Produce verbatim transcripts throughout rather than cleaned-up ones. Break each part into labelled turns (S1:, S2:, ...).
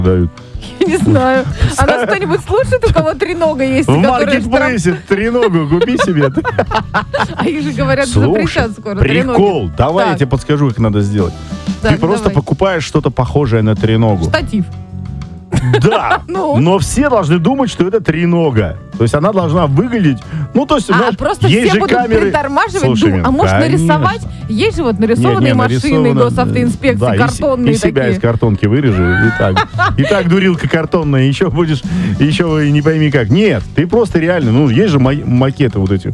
S1: дают.
S2: Я не знаю. А нас кто-нибудь слушает, у кого тренога есть?
S1: В маркетплейсе треногу купи себе.
S2: А их же, говорят, запретят скоро.
S1: Прикол. Давай я тебе подскажу, как надо сделать. Ты просто покупаешь что-то похожее на треногу.
S2: Штатив.
S1: Да,
S2: ну.
S1: но все должны думать, что это тренога. То есть она должна выглядеть... Ну, то есть,
S2: а
S1: знаешь,
S2: просто
S1: есть
S2: все
S1: же
S2: будут
S1: камеры...
S2: притормаживать,
S1: Слушай,
S2: думать, а может
S1: конечно.
S2: нарисовать? Есть же вот нарисованные
S1: не, не,
S2: машины госавтоинспекции,
S1: да,
S2: картонные
S1: и, и себя
S2: такие.
S1: из картонки вырежу, и так. И так дурилка картонная, еще будешь, еще не пойми как. Нет, ты просто реально, ну, есть же макеты вот эти.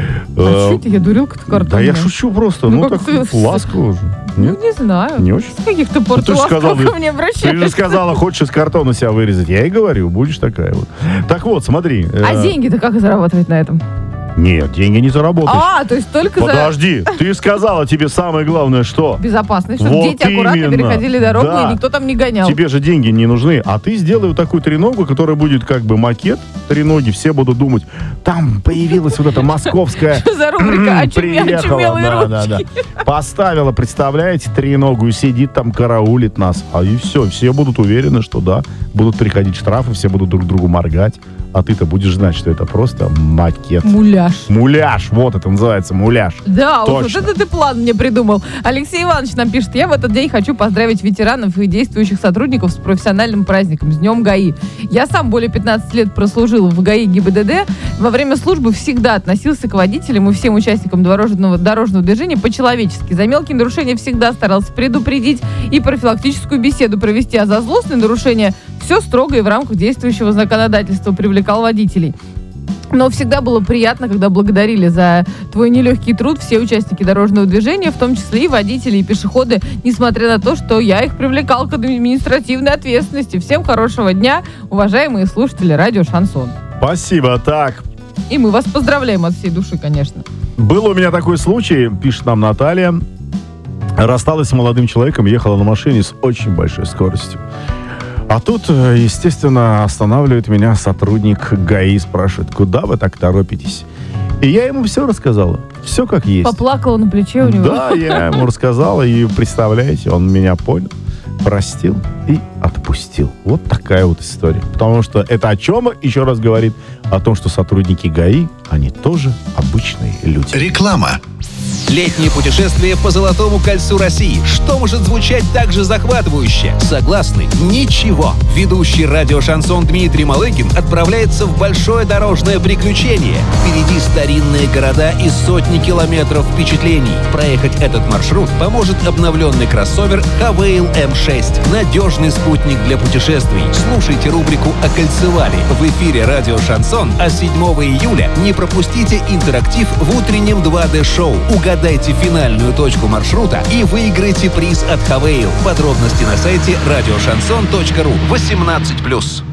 S2: А что это я дурилка-то картонная?
S1: Да я шучу просто, ну, так ласково же.
S2: Ну, не знаю.
S1: Не очень?
S2: С каких-то пор ты ласково ко мне обращаешься.
S1: Ты же сказала, хочешь из картона себя вырезать. Я и говорю, будешь такая вот. Так вот, смотри.
S2: А деньги-то как зарабатывать на этом?
S1: Нет, деньги не заработаешь.
S2: А, то есть только
S1: Подожди,
S2: за...
S1: ты сказала тебе самое главное, что?
S2: Безопасность, чтобы
S1: вот
S2: дети аккуратно
S1: именно.
S2: переходили дорогу,
S1: да.
S2: и никто там не гонял.
S1: Тебе же деньги не нужны, а ты сделай вот такую треногу, которая будет как бы макет треноги, все будут думать, там появилась вот эта московская...
S2: Что за рубрика «Очумелые ручки»?
S1: Поставила, представляете, треногу и сидит там, караулит нас. А и все, все будут уверены, что да, будут приходить штрафы, все будут друг другу моргать. А ты-то будешь знать, что это просто макет.
S2: Муляж.
S1: Муляж, вот это называется, муляж.
S2: Да,
S1: точно.
S2: Вот это ты план мне придумал. Алексей Иванович нам пишет: я в этот день хочу поздравить ветеранов и действующих сотрудников с профессиональным праздником, с Днем ГАИ. Я сам более пятнадцати лет прослужил в ГАИ ГИБДД. Во время службы всегда относился к водителям и всем участникам дорожного, дорожного движения по-человечески. За мелкие нарушения всегда старался предупредить и профилактическую беседу провести, а за злостные нарушения все строго и в рамках действующего законодательства привлекал водителей. Но всегда было приятно, когда благодарили за твой нелегкий труд все участники дорожного движения, в том числе и водители, и пешеходы, несмотря на то, что я их привлекал к административной ответственности. Всем хорошего дня, уважаемые слушатели радио «Шансон».
S1: Спасибо, так.
S2: И мы вас поздравляем от всей души, конечно.
S1: Был у меня такой случай, пишет нам Наталья. Рассталась с молодым человеком, ехала на машине с очень большой скоростью. А тут, естественно, останавливает меня сотрудник ГАИ, спрашивает, куда вы так торопитесь? И я ему все рассказала, все как есть.
S2: Поплакала на плече у него.
S1: Да, я ему рассказала, и представляете, он меня понял, простил и отпустил. Вот такая вот история. Потому что это о чем еще раз говорит? О том, что сотрудники ГАИ, они тоже обычные люди.
S3: Реклама. Летнее путешествие по Золотому кольцу России. Что может звучать так же захватывающе? Согласны? Ничего. Ведущий радио «Шансон» Дмитрий Малыгин отправляется в большое дорожное приключение. Впереди старинные города и сотни километров впечатлений. Проехать этот маршрут поможет обновленный кроссовер Хавейл эм шесть. Надежный спутник для путешествий. Слушайте рубрику «Окольцевали» в эфире радио «Шансон», а седьмого июля не пропустите интерактив в утреннем два дэ-шоу. Угадайте финальную точку маршрута и выиграйте приз от Хавейл. Подробности на сайте радио шансон точка ру. восемнадцать плюс.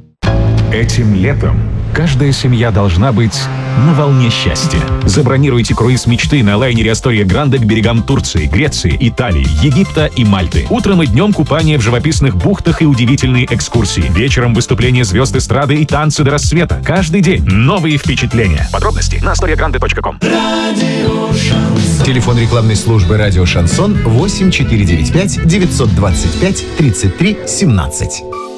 S4: Этим летом каждая семья должна быть на волне счастья. Забронируйте круиз мечты на лайнере Астория Гранде к берегам Турции, Греции, Италии, Египта и Мальты. Утром и днем купание в живописных бухтах и удивительные экскурсии. Вечером выступления звезд эстрады и танцы до рассвета. Каждый день новые впечатления. Подробности на астория гранде точка ком.
S5: Телефон рекламной службы «Радио Шансон» восемь четыре девять пять девятьсот двадцать пять тридцать три семнадцать.